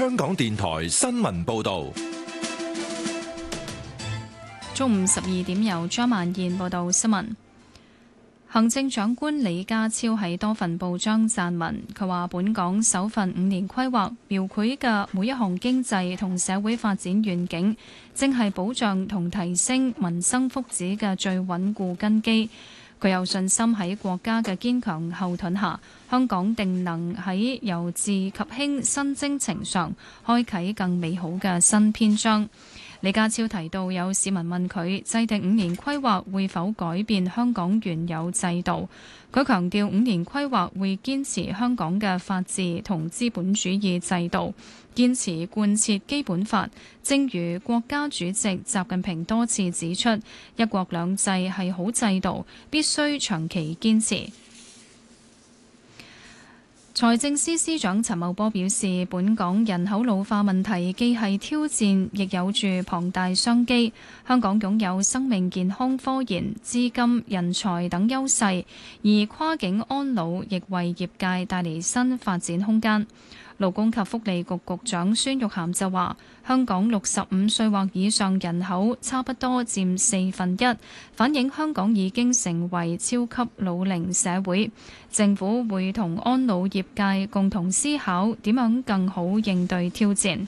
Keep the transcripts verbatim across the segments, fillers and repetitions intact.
香港電台新聞報道。 中午十二點由張曼燕報道新聞。行政長官李家超喺多份報章撰文，佢話本港首份五年規劃描繪嘅每一項經濟同社會發展願景，正係保障同提升民生福祉嘅最穩固根基。佢有信心喺國家嘅堅強後盾下，香港定能喺由治及興新征程上開啟更美好嘅新篇章。李家超提到，有市民問佢制定五年規劃會否改變香港原有制度。佢強調五年規劃會堅持香港嘅法治同資本主義制度，堅持貫徹基本法。正如國家主席習近平多次指出，一國兩制係好制度，必須長期堅持。財政司司長陳茂波表示，本港人口老化問題既係挑戰，亦有住龐大商機。香港擁有生命健康科研、資金、人才等優勢，而跨境安老亦為業界帶嚟新發展空間。勞工及福利局局長孫玉菡就話，香港六十五歲或以上人口差不多佔四分一，反映香港已經成為超級老齡社會。政府會同安老業界共同思考點樣更好應對挑戰。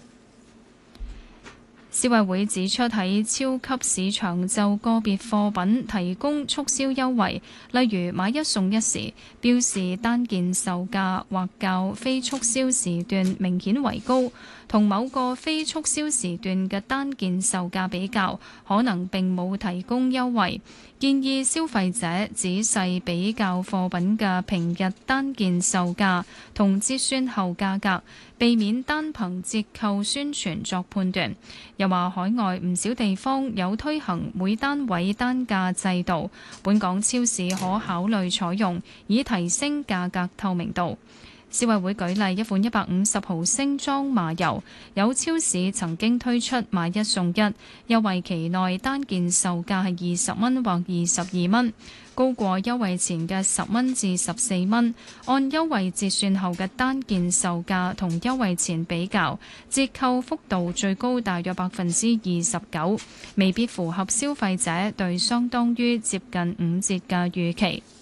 消委會指出，喺超級市場就個別貨品提供促銷優惠，例如買一送一時，標示單件售價或較非促銷時段明顯為高，同某個非促銷時段嘅單件售價比較，可能並冇提供優惠。建議消費者仔細比較貨品嘅平日單件售價同折算後價格，避免單憑折扣宣傳作判斷。又話海外唔少地方有推行每單位單價制度，本港超市可考慮採用，以提升價格透明度。消委會舉例，一款一百五十毫升裝麻油，有超市曾經推出買一送一，優惠期內單件售價係二十蚊或二十二蚊，高過優惠前嘅十蚊至十四蚊。按優惠折算後嘅單件售價同優惠前比較，折扣幅度最高大約百分之二十九，未必符合消費者對相當於接近五折嘅預期。